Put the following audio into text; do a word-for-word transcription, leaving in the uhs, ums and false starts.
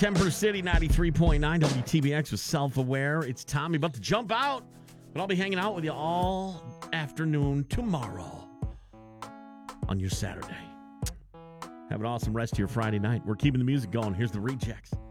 Timber City, ninety-three point nine W T B X with Self-Aware. It's Tommy, about to jump out, but I'll be hanging out with you all afternoon tomorrow on your Saturday. Have an awesome rest of your Friday night. We're keeping the music going. Here's the Rejects.